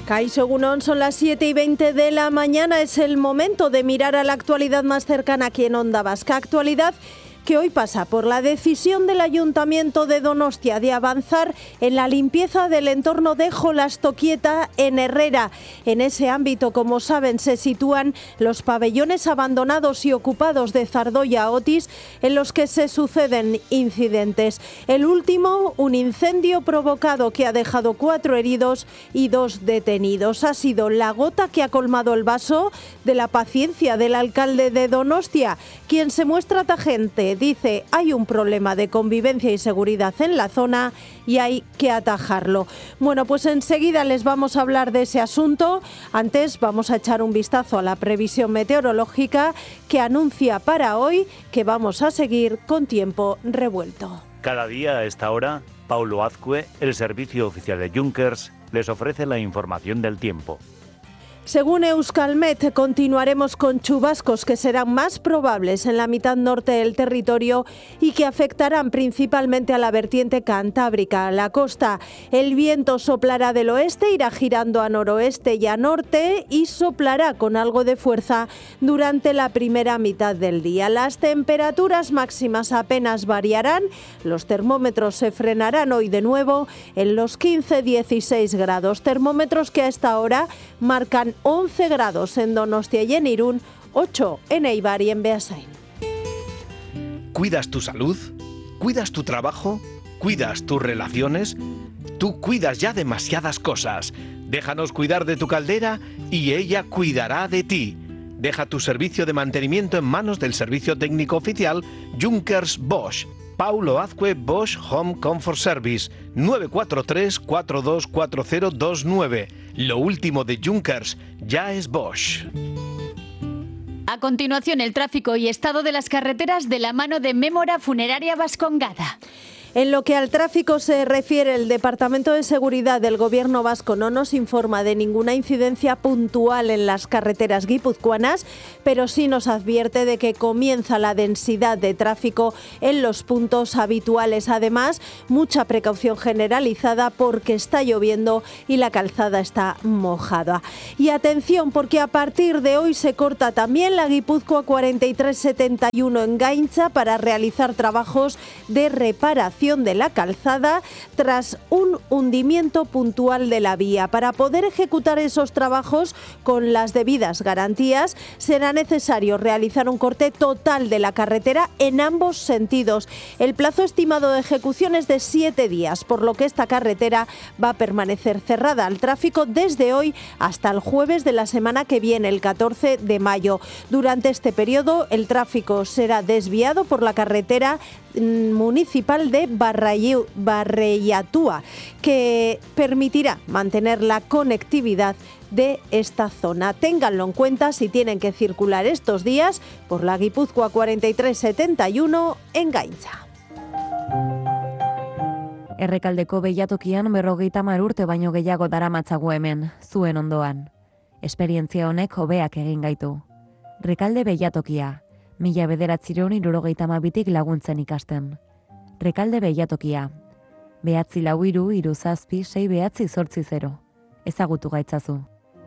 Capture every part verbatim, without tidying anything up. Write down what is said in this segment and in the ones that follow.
Kaixo Egunon, son las siete y veinte de la mañana. Es el momento de mirar a la actualidad más cercana aquí en Onda Vasca. Actualidad que hoy pasa por la decisión del Ayuntamiento de Donostia de avanzar en la limpieza del entorno de Jolastoquieta en Herrera. En ese ámbito, como saben, se sitúan los pabellones abandonados y ocupados de Zardoya Otis, en los que se suceden incidentes. El último, un incendio provocado que ha dejado cuatro heridos y dos detenidos. Ha sido la gota que ha colmado el vaso de la paciencia del alcalde de Donostia, quien se muestra tajante. Dice, hay un problema de convivencia y seguridad en la zona y hay que atajarlo. Bueno, pues enseguida les vamos a hablar de ese asunto. Antes vamos a echar un vistazo a la previsión meteorológica que anuncia para hoy que vamos a seguir con tiempo revuelto. Cada día a esta hora, Paulo Azcue, el servicio oficial de Junkers, les ofrece la información del tiempo. Según Euskalmet, continuaremos con chubascos que serán más probables en la mitad norte del territorio y que afectarán principalmente a la vertiente cantábrica, a la costa. El viento soplará del oeste, irá girando a noroeste y a norte y soplará con algo de fuerza durante la primera mitad del día. Las temperaturas máximas apenas variarán, los termómetros se frenarán hoy de nuevo en los quince a dieciséis grados, termómetros que a esta hora marcan once grados en Donostia y en Irún, ocho en Eibar y en Beasain. ¿Cuidas tu salud? ¿Cuidas tu trabajo? ¿Cuidas tus relaciones? Tú cuidas ya demasiadas cosas. Déjanos cuidar de tu caldera y ella cuidará de ti. Deja tu servicio de mantenimiento en manos del servicio técnico oficial Junkers Bosch. Paulo Azcue Bosch Home Comfort Service, nueve cuatro tres, cuatro dos cuatro cero dos nueve. Lo último de Junkers ya es Bosch. A continuación, el tráfico y estado de las carreteras de la mano de Mémora Funeraria Vascongada. En lo que al tráfico se refiere, el Departamento de Seguridad del Gobierno vasco no nos informa de ninguna incidencia puntual en las carreteras guipuzcoanas, pero sí nos advierte de que comienza la densidad de tráfico en los puntos habituales. Además, mucha precaución generalizada porque está lloviendo y la calzada está mojada. Y atención, porque a partir de hoy se corta también la Guipúzcoa cuarenta y tres setenta y uno en Gaintza para realizar trabajos de reparación de la calzada tras un hundimiento puntual de la vía. Para poder ejecutar esos trabajos con las debidas garantías, será necesario realizar un corte total de la carretera en ambos sentidos. El plazo estimado de ejecución es de siete días, por lo que esta carretera va a permanecer cerrada al tráfico desde hoy hasta el jueves de la semana que viene, el catorce de mayo. Durante este periodo, el tráfico será desviado por la carretera municipal de Barreiatúa, que permitirá mantener la conectividad de esta zona. Ténganlo en cuenta si tienen que circular estos días por la Guipúzcoa cuarenta y tres setenta y uno en Gaintza. Errekaldeko beilatokian berrogeita hamar urte baino gehiago daramatzagu hemen, zuen ondoan. Esperientzia honek hobeak egin gaitu. Rekalde beilatokia, mila bederatziehun hirurogeita hamabitik laguntzen ikasten. Rekalde beilatokia, behatzi lau hiru hiru zazpi sei behatzi zortzi zero. Ezagutu gaitzazu.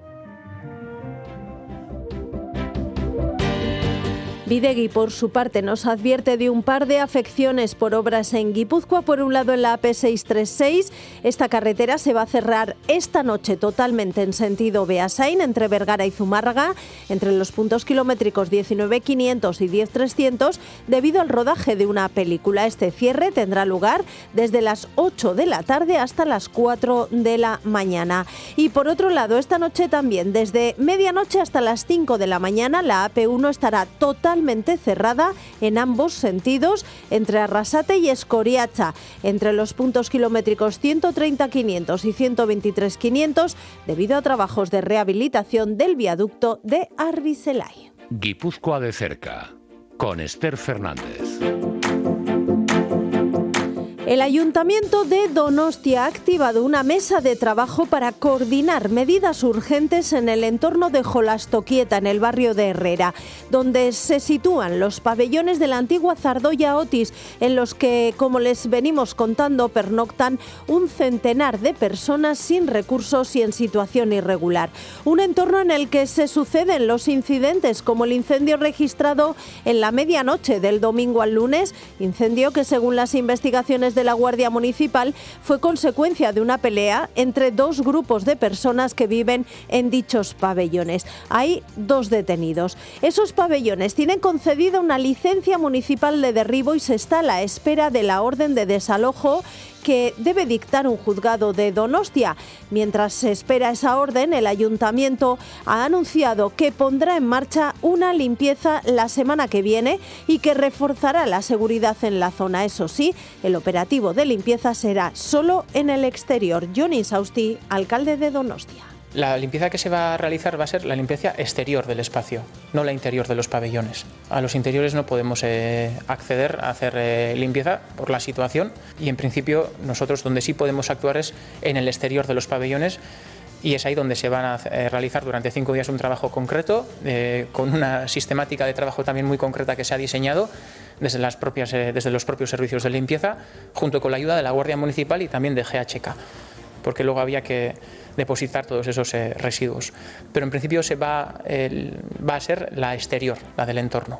Bidegi, por su parte, nos advierte de un par de afecciones por obras en Guipúzcoa. Por un lado, en la A P seiscientos treinta y seis, esta carretera se va a cerrar esta noche totalmente en sentido Beasain, entre Vergara y Zumárraga, entre los puntos kilométricos diecinueve quinientos y diez trescientos, debido al rodaje de una película. Este cierre tendrá lugar desde las ocho de la tarde hasta las cuatro de la mañana. Y por otro lado, esta noche también, desde medianoche hasta las cinco de la mañana, la A P uno estará totalmente cerrada en ambos sentidos entre Arrasate y Escoriacha, entre los puntos kilométricos ciento treinta quinientos y ciento veintitrés quinientos, debido a trabajos de rehabilitación del viaducto de Arbizelay. Guipúzcoa de cerca, con Esther Fernández. El Ayuntamiento de Donostia ha activado una mesa de trabajo para coordinar medidas urgentes en el entorno de Jolastoquieta, en el barrio de Herrera, donde se sitúan los pabellones de la antigua Zardoya Otis, en los que, como les venimos contando, pernoctan un centenar de personas sin recursos y en situación irregular. Un entorno en el que se suceden los incidentes, como el incendio registrado en la medianoche del domingo al lunes, incendio que, según las investigaciones de la Guardia Municipal, fue consecuencia de una pelea entre dos grupos de personas que viven en dichos pabellones. Hay dos detenidos. Esos pabellones tienen concedida una licencia municipal de derribo y se está a la espera de la orden de desalojo que debe dictar un juzgado de Donostia. Mientras se espera esa orden, el Ayuntamiento ha anunciado que pondrá en marcha una limpieza la semana que viene y que reforzará la seguridad en la zona. Eso sí, el operativo de limpieza será solo en el exterior. Jon Insausti, alcalde de Donostia. La limpieza que se va a realizar va a ser la limpieza exterior del espacio, no la interior de los pabellones. A los interiores no podemos eh, acceder a hacer eh, limpieza por la situación y en principio nosotros donde sí podemos actuar es en el exterior de los pabellones y es ahí donde se van a eh, realizar durante cinco días un trabajo concreto eh, con una sistemática de trabajo también muy concreta que se ha diseñado desde, las propias, eh, desde los propios servicios de limpieza junto con la ayuda de la Guardia Municipal y también de G H K, porque luego había que depositar todos esos eh, residuos. Pero en principio se va, eh, va a ser la exterior, la del entorno.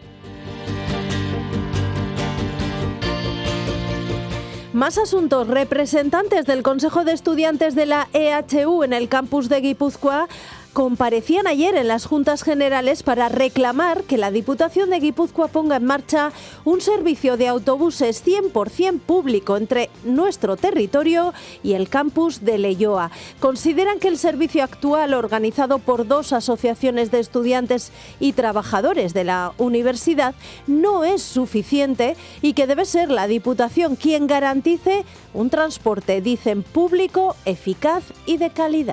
Más asuntos. Representantes del Consejo de Estudiantes de la E H U en el campus de Guipúzcoa comparecían ayer en las Juntas Generales para reclamar que la Diputación de Guipúzcoa ponga en marcha un servicio de autobuses cien por ciento público entre nuestro territorio y el campus de Leioa. Consideran que el servicio actual, organizado por dos asociaciones de estudiantes y trabajadores de la universidad, no es suficiente y que debe ser la Diputación quien garantice un transporte, dicen, público, eficaz y de calidad.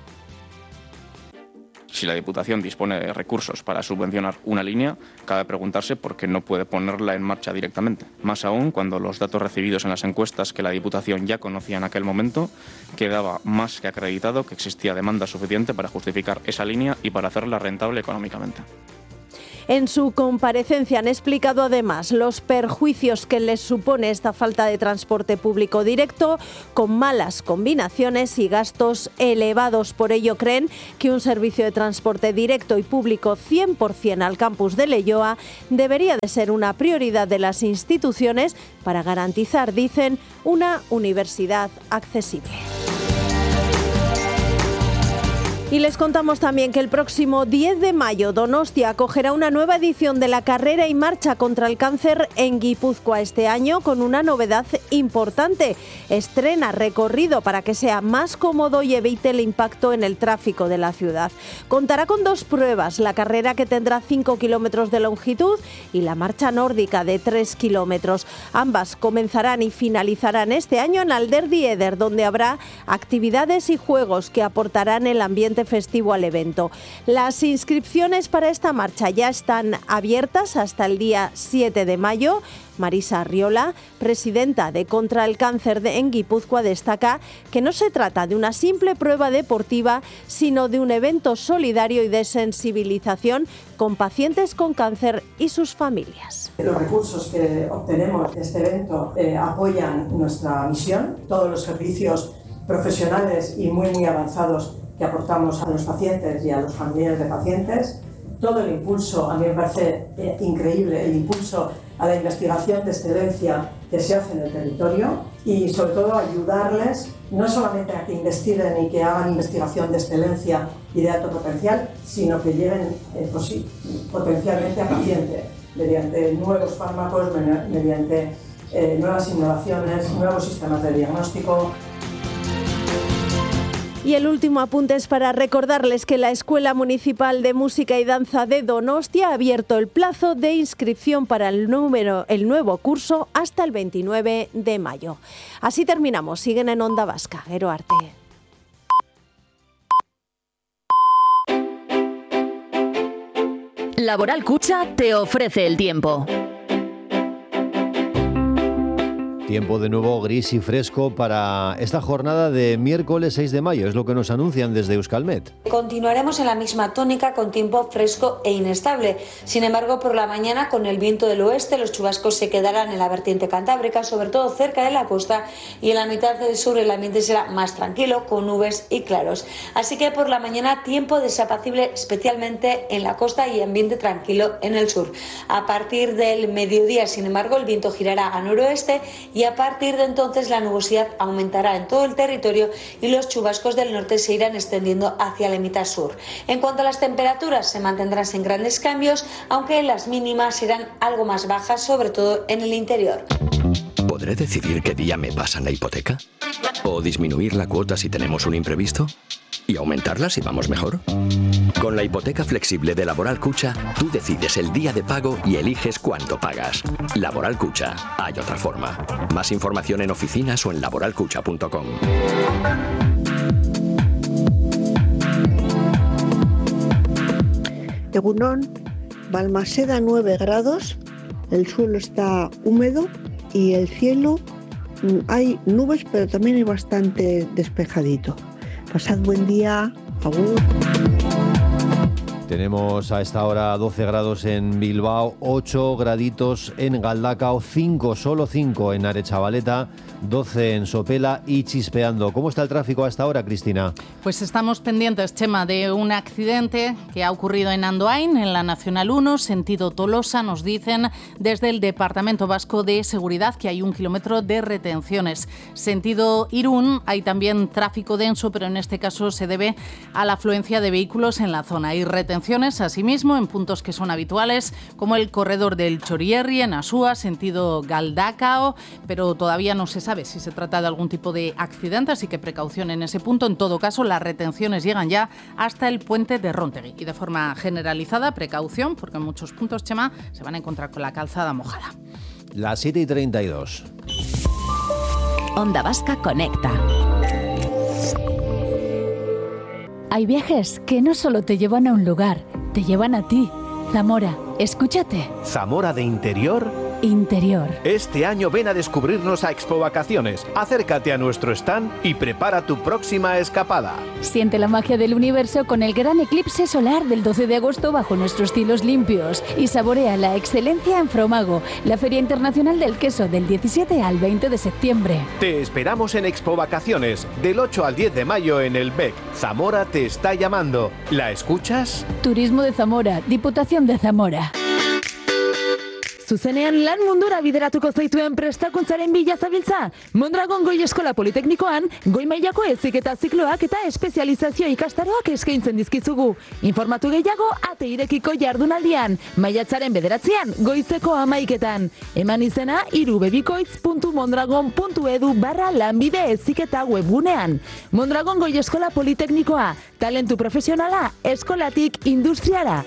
Si la Diputación dispone de recursos para subvencionar una línea, cabe preguntarse por qué no puede ponerla en marcha directamente. Más aún cuando los datos recibidos en las encuestas que la Diputación ya conocía en aquel momento, quedaba más que acreditado que existía demanda suficiente para justificar esa línea y para hacerla rentable económicamente. En su comparecencia han explicado además los perjuicios que les supone esta falta de transporte público directo, con malas combinaciones y gastos elevados. Por ello creen que un servicio de transporte directo y público cien por ciento al campus de Leioa debería de ser una prioridad de las instituciones para garantizar, dicen, una universidad accesible. Y les contamos también que el próximo diez de mayo Donostia acogerá una nueva edición de la carrera y marcha contra el cáncer en Guipúzcoa, este año con una novedad importante. Estrena recorrido para que sea más cómodo y evite el impacto en el tráfico de la ciudad. Contará con dos pruebas, la carrera que tendrá cinco kilómetros de longitud y la marcha nórdica de tres kilómetros. Ambas comenzarán y finalizarán este año en Alderdi Eder, donde habrá actividades y juegos que aportarán el ambiente festivo al evento. Las inscripciones para esta marcha ya están abiertas hasta el día siete de mayo. Marisa Arriola, presidenta de Contra el Cáncer de en Guipúzcoa, destaca que no se trata de una simple prueba deportiva, sino de un evento solidario y de sensibilización con pacientes con cáncer y sus familias. Los recursos que obtenemos de este evento eh, apoyan nuestra misión. Todos los servicios profesionales y muy, muy avanzados que aportamos a los pacientes y a los familiares de pacientes. Todo el impulso, a mí me parece eh, increíble, el impulso a la investigación de excelencia que se hace en el territorio y sobre todo ayudarles no solamente a que investiguen y que hagan investigación de excelencia y de alto potencial, sino que lleguen eh, pues sí, potencialmente a pacientes mediante nuevos fármacos, mediante eh, nuevas innovaciones, nuevos sistemas de diagnóstico. Y el último apunte es para recordarles que la Escuela Municipal de Música y Danza de Donostia ha abierto el plazo de inscripción para el, número, el nuevo curso hasta el veintinueve de mayo. Así terminamos. Siguen en Onda Vasca. Gero arte. Laboral Kutxa te ofrece el tiempo. Tiempo de nuevo gris y fresco para esta jornada de miércoles seis de mayo, es lo que nos anuncian desde Euskalmet. Continuaremos en la misma tónica con tiempo fresco e inestable. Sin embargo, por la mañana con el viento del oeste los chubascos se quedarán en la vertiente cantábrica, sobre todo cerca de la costa, y en la mitad del sur el ambiente será más tranquilo, con nubes y claros. Así que por la mañana tiempo desapacible, especialmente en la costa, y ambiente tranquilo en el sur. A partir del mediodía, sin embargo, el viento girará a noroeste y a partir de entonces la nubosidad aumentará en todo el territorio y los chubascos del norte se irán extendiendo hacia la mitad sur. En cuanto a las temperaturas, se mantendrán sin grandes cambios, aunque las mínimas serán algo más bajas, sobre todo en el interior. ¿Podré decidir qué día me pasan la hipoteca? ¿O disminuir la cuota si tenemos un imprevisto? ¿Y aumentarla si vamos mejor? Con la hipoteca flexible de Laboral Cucha, tú decides el día de pago y eliges cuánto pagas. Laboral Cucha, hay otra forma. Más información en oficinas o en laboral cucha punto com. Egunon, Balmaseda nueve grados, el suelo está húmedo y el cielo, hay nubes, pero también hay bastante despejadito. Pasad buen día, agur. Tenemos a esta hora doce grados en Bilbao, ocho graditos en Galdakao, cinco, solo cinco en Aretxabaleta, doce en Sopela y chispeando. ¿Cómo está el tráfico a esta hora, Cristina? Pues estamos pendientes, Chema, de un accidente que ha ocurrido en Andoain, en la Nacional uno, sentido Tolosa. Nos dicen desde el Departamento Vasco de Seguridad que hay un kilómetro de retenciones. Sentido Irún, hay también tráfico denso, pero en este caso se debe a la afluencia de vehículos en la zona. Hay retenciones asimismo en puntos que son habituales, como el corredor del Chorierri en Asúa, sentido Galdakao, pero todavía no se sabe si se trata de algún tipo de accidente, así que precaución en ese punto. En todo caso, las retenciones llegan ya hasta el puente de Róntegui y de forma generalizada, precaución, porque en muchos puntos, Chema, se van a encontrar con la calzada mojada. Las siete y treinta y dos. Onda Vasca conecta. Hay viajes que no solo te llevan a un lugar, te llevan a ti. Zamora, escúchate. Zamora de interior. Interior. Este año ven a descubrirnos a Expo Vacaciones. Acércate a nuestro stand y prepara tu próxima escapada. Siente la magia del universo con el gran eclipse solar del doce de agosto bajo nuestros cielos limpios y saborea la excelencia en Fromago, la Feria Internacional del Queso del diecisiete al veinte de septiembre. Te esperamos en Expo Vacaciones del ocho al diez de mayo en el B E C. Zamora te está llamando. ¿La escuchas? Turismo de Zamora, Diputación de Zamora. Zuzenean lan mundura bideratuko zaituen prestakuntzaren bila zabiltza? Mondragon Goi Eskola Politeknikoan, goi mailako heziketa zikloak eta espezializazio ikastaroak eskaintzen dizkizugu. Informatu gehiago ate irekiko jardunaldian, maiatzaren bederatzean, goizeko hamaiketan. Eman izena irubebikoitz puntu mondragon puntu edu barra lanbide heziketa webgunean. Mondragon Goi Eskola Politeknikoa, talentu profesionala, eskolatik industriara.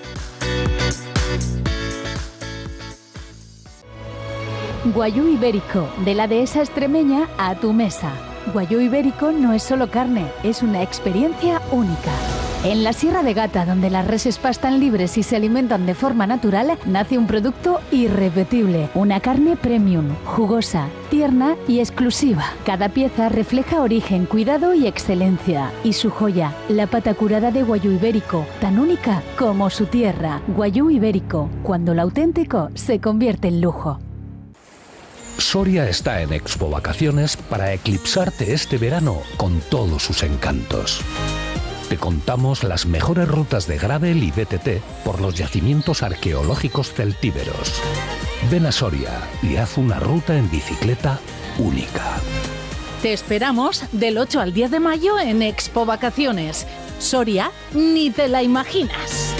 Guayú Ibérico, de la dehesa extremeña a tu mesa. Guayú Ibérico no es solo carne, es una experiencia única. En la Sierra de Gata, donde las reses pastan libres y se alimentan de forma natural, nace un producto irrepetible. Una carne premium, jugosa, tierna y exclusiva. Cada pieza refleja origen, cuidado y excelencia. Y su joya, la pata curada de Guayú Ibérico, tan única como su tierra. Guayú Ibérico, cuando lo auténtico se convierte en lujo. Soria está en Expo Vacaciones para eclipsarte este verano con todos sus encantos. Te contamos las mejores rutas de gravel y B T T por los yacimientos arqueológicos celtíberos. Ven a Soria y haz una ruta en bicicleta única. Te esperamos del ocho al diez de mayo en Expo Vacaciones. Soria, ni te la imaginas.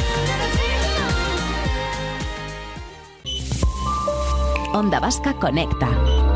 Onda Vasca conecta.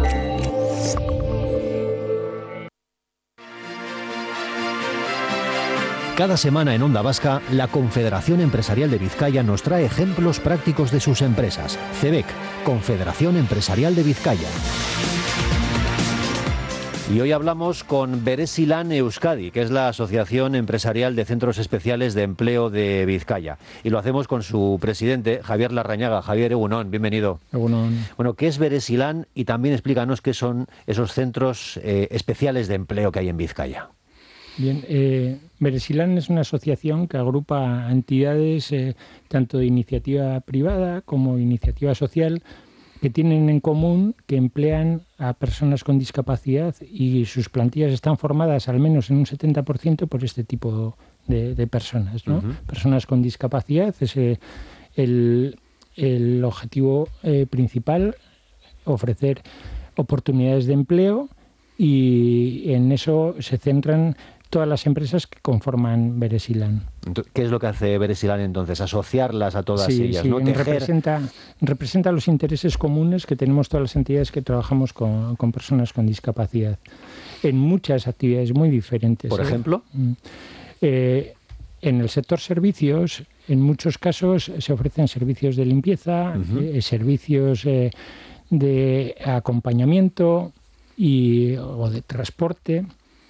Cada semana en Onda Vasca, la Confederación Empresarial de Vizcaya nos trae ejemplos prácticos de sus empresas. C E B E C, Confederación Empresarial de Vizcaya. Y hoy hablamos con Berezilan Euskadi, que es la Asociación Empresarial de Centros Especiales de Empleo de Vizcaya. Y lo hacemos con su presidente, Javier Larrañaga. Javier, egunon, bienvenido. Egunon. Bueno, ¿qué es Berezilan? Y también explícanos qué son esos centros eh, especiales de empleo que hay en Vizcaya. Bien, eh, Berezilan es una asociación que agrupa entidades eh, tanto de iniciativa privada como iniciativa social, que tienen en común que emplean a personas con discapacidad, y sus plantillas están formadas al menos en un setenta por ciento por este tipo de, de personas, ¿no? Uh-huh. Personas con discapacidad es eh, el, el objetivo eh, principal, ofrecer oportunidades de empleo, y en eso se centran todas las empresas que conforman Berezilan. ¿Qué es lo que hace Berezilan entonces? Asociarlas a todas sí, ellas, sí, ¿no? Tejer... representa, representa los intereses comunes que tenemos todas las entidades que trabajamos con, con personas con discapacidad, en muchas actividades muy diferentes. ¿Por ¿eh? ejemplo? Eh, en el sector servicios, en muchos casos se ofrecen servicios de limpieza, uh-huh. eh, servicios eh, de acompañamiento y, o de transporte.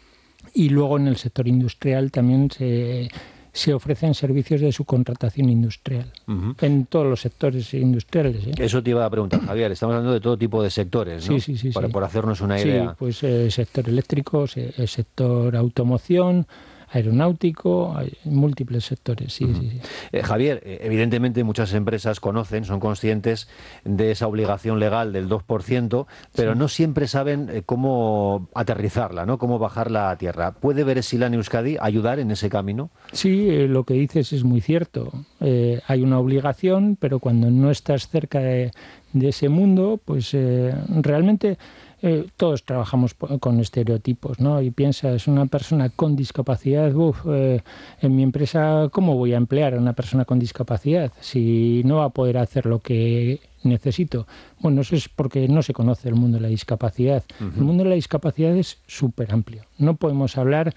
Y luego en el sector industrial también se, se ofrecen servicios de subcontratación industrial, uh-huh. en todos los sectores industriales. ¿eh? Eso te iba a preguntar, Javier. Estamos hablando de todo tipo de sectores, ¿no? Sí, sí, sí. Para, sí. por hacernos una idea. Sí, pues el sector eléctrico, el sector automoción, aeronáutico, hay múltiples sectores, sí, uh-huh. sí, sí. Eh, Javier, evidentemente muchas empresas conocen, son conscientes de esa obligación legal del dos por ciento, pero sí. no siempre saben eh, cómo aterrizarla, ¿no? Cómo bajarla a tierra. ¿Puede Berezilan Euskadi ayudar en ese camino? Sí, eh, lo que dices es muy cierto. Eh, hay una obligación, pero cuando no estás cerca de, de ese mundo, pues eh, realmente... Eh, todos trabajamos con estereotipos, ¿no? Y piensas, una persona con discapacidad, uf, eh, en mi empresa, ¿cómo voy a emplear a una persona con discapacidad si no va a poder hacer lo que necesito? Bueno, eso es porque no se conoce el mundo de la discapacidad. Uh-huh. El mundo de la discapacidad es súper amplio. No podemos hablar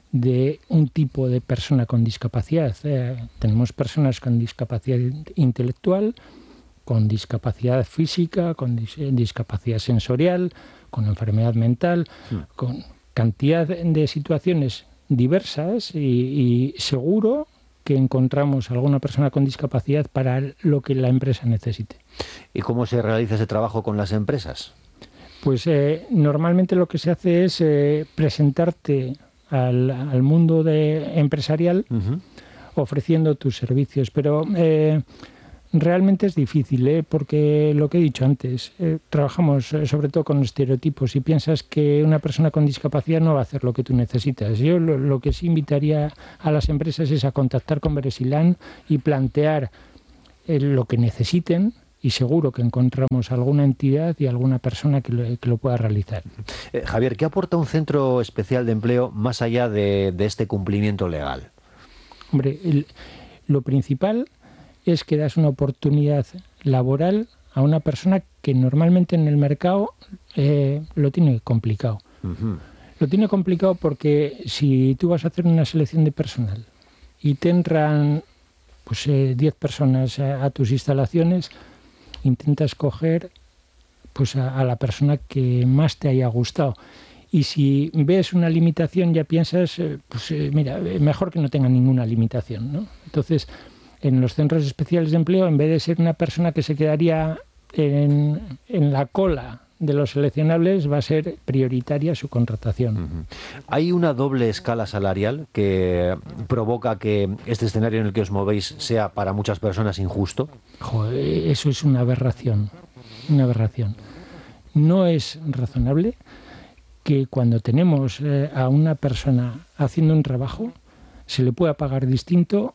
de un tipo de persona con discapacidad. Eh, tenemos personas con discapacidad intelectual, con discapacidad física, con dis- discapacidad sensorial, con enfermedad mental, sí. con cantidad de situaciones diversas, y, y seguro que encontramos alguna persona con discapacidad para lo que la empresa necesite. ¿Y cómo se realiza ese trabajo con las empresas? Pues eh, normalmente lo que se hace es eh, presentarte al, al mundo de empresarial uh-huh. ofreciendo tus servicios, pero... Eh, Realmente es difícil, ¿eh? Porque lo que he dicho antes, eh, trabajamos eh, sobre todo con estereotipos, y piensas que una persona con discapacidad no va a hacer lo que tú necesitas. Yo lo, lo que sí invitaría a las empresas es a contactar con Berezilan y plantear eh, lo que necesiten, y seguro que encontramos alguna entidad y alguna persona que lo, que lo pueda realizar. Eh, Javier, ¿qué aporta un centro especial de empleo más allá de, de este cumplimiento legal? Hombre, el, lo principal... es que das una oportunidad laboral a una persona que normalmente en el mercado eh, lo tiene complicado. Uh-huh. Lo tiene complicado porque si tú vas a hacer una selección de personal y te entran pues eh, diez personas a, a tus instalaciones, intentas coger pues a, a la persona que más te haya gustado. Y si ves una limitación ya piensas, eh, pues eh, mira, mejor que no tenga ninguna limitación, ¿no? Entonces... en los centros especiales de empleo, en vez de ser una persona que se quedaría en, en la cola de los seleccionables, va a ser prioritaria su contratación. Uh-huh. ¿Hay una doble escala salarial que provoca que este escenario en el que os movéis sea para muchas personas injusto? Joder, eso es una aberración, una aberración. No es razonable que cuando tenemos eh, a una persona haciendo un trabajo, se le pueda pagar distinto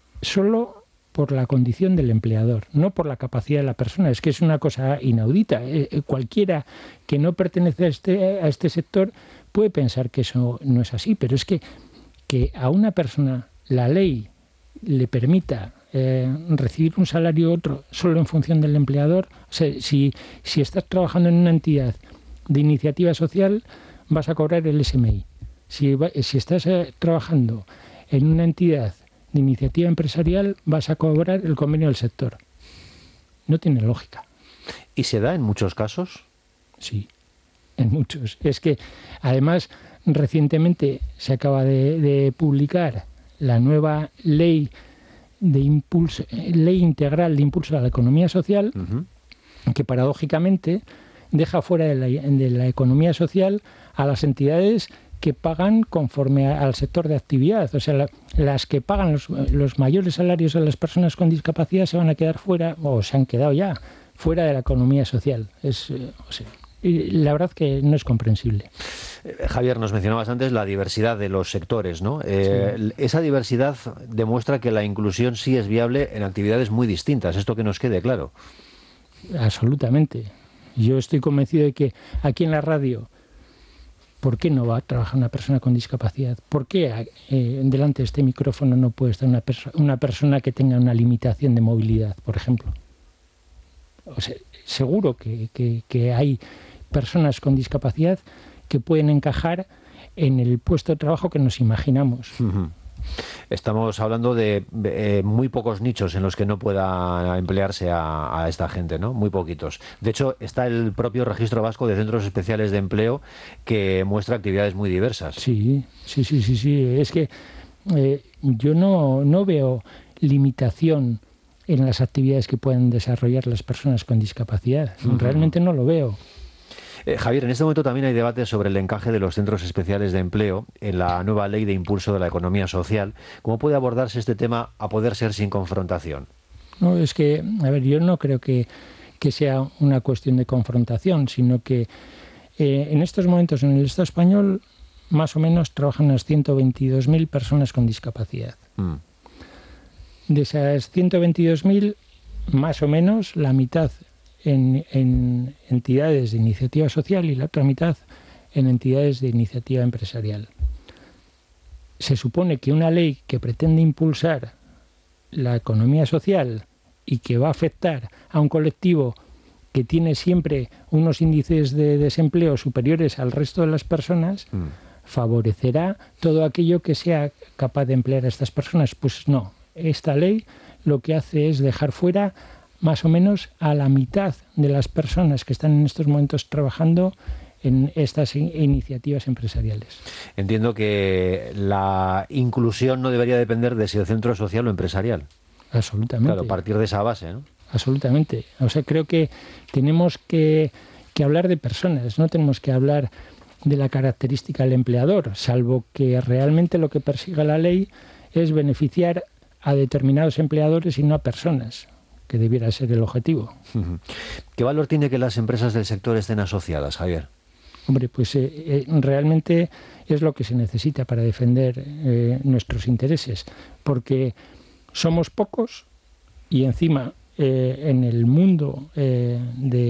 solo por la condición del empleador, no por la capacidad de la persona. Es que es una cosa inaudita. Eh, cualquiera que no pertenece a este, a este sector puede pensar que eso no es así, pero es que, que a una persona la ley le permita eh, recibir un salario u otro solo en función del empleador. O sea, si, si estás trabajando en una entidad de iniciativa social, vas a cobrar el S M I. Si, si estás eh, trabajando en una entidad de iniciativa empresarial, vas a cobrar el convenio del sector. No tiene lógica. ¿Y se da en muchos casos? Sí. En muchos. Es que, además, recientemente se acaba de, de publicar la nueva ley de impulso, ley integral de impulso a la economía social, uh-huh. que paradójicamente deja fuera de la, de la economía social a las entidades que pagan conforme a, al sector de actividad. O sea, la, las que pagan los, los mayores salarios a las personas con discapacidad se van a quedar fuera, o se han quedado ya, fuera de la economía social. Es, o sea, y la verdad que no es comprensible. Eh, Javier, nos mencionabas antes la diversidad de los sectores, ¿no? Eh, sí. Esa diversidad demuestra que la inclusión sí es viable en actividades muy distintas. Esto que nos quede claro. Absolutamente. Yo estoy convencido de que aquí en la radio, ¿por qué no va a trabajar una persona con discapacidad? ¿Por qué eh, delante de este micrófono no puede estar una, perso- una persona que tenga una limitación de movilidad, por ejemplo? O sea, seguro que, que, que hay personas con discapacidad que pueden encajar en el puesto de trabajo que nos imaginamos. Uh-huh. Estamos hablando de eh, muy pocos nichos en los que no pueda emplearse a, a esta gente, ¿no? Muy poquitos. De hecho, está el propio Registro Vasco de Centros Especiales de Empleo que muestra actividades muy diversas. Sí, sí, sí, sí, sí. Es que eh, yo no, no veo limitación en las actividades que pueden desarrollar las personas con discapacidad. Uh-huh. Realmente no lo veo. Eh, Javier, en este momento también hay debate sobre el encaje de los centros especiales de empleo en la nueva ley de impulso de la economía social. ¿Cómo puede abordarse este tema a poder ser sin confrontación? No, es que, a ver, yo no creo que, que sea una cuestión de confrontación, sino que eh, en estos momentos en el Estado español más o menos trabajan unas ciento veintidós mil personas con discapacidad. Mm. De esas ciento veintidós mil, más o menos la mitad En, en entidades de iniciativa social y la otra mitad en entidades de iniciativa empresarial. Se supone que una ley que pretende impulsar la economía social y que va a afectar a un colectivo que tiene siempre unos índices de desempleo superiores al resto de las personas, mm. favorecerá todo aquello que sea capaz de emplear a estas personas. Pues no, esta ley lo que hace es dejar fuera más o menos a la mitad de las personas que están en estos momentos trabajando en estas in- iniciativas empresariales. Entiendo que la inclusión no debería depender de si el centro es social o empresarial. Absolutamente. Claro, a partir de esa base, ¿no? Absolutamente. O sea, creo que tenemos que, que hablar de personas, no tenemos que hablar de la característica del empleador, salvo que realmente lo que persiga la ley es beneficiar a determinados empleadores y no a personas, que debiera ser el objetivo. ¿Qué valor tiene que las empresas del sector estén asociadas, Javier? Hombre, pues eh, eh, realmente es lo que se necesita para defender eh, nuestros intereses, porque somos pocos y encima eh, en el mundo eh, de